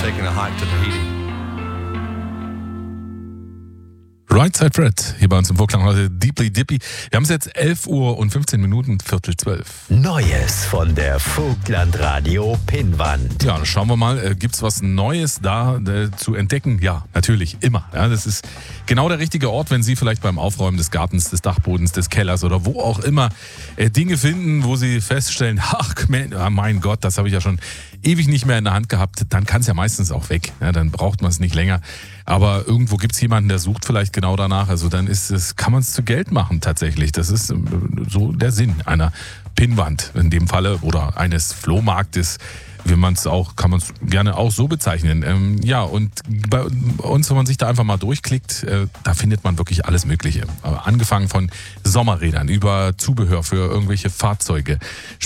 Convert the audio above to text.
taking a hike to Tahiti. Right Side Fred, hier bei uns im Vorklang heute Deeply Dippy. Wir haben es jetzt 11 Uhr und 15 Minuten, 11:45. Neues von der Vogtlandradio Pinnwand. Ja, dann schauen wir mal, gibt es was Neues da zu entdecken? Ja, natürlich, immer. Ja, das ist genau der richtige Ort, wenn Sie vielleicht beim Aufräumen des Gartens, des Dachbodens, des Kellers oder wo auch immer Dinge finden, wo Sie feststellen, ach mein Gott, das habe ich ja schon ewig nicht mehr in der Hand gehabt, dann kann es ja meistens auch weg. Ja, dann braucht man es nicht länger. Aber irgendwo gibt es jemanden, der sucht vielleicht genau danach. Also dann kann man es zu Geld machen tatsächlich. Das ist so der Sinn einer Pinnwand in dem Falle oder eines Flohmarktes. Kann man es gerne auch so bezeichnen. Ja, und bei uns, wenn man sich da einfach mal durchklickt, da findet man wirklich alles Mögliche. Angefangen von Sommerrädern über Zubehör für irgendwelche Fahrzeuge.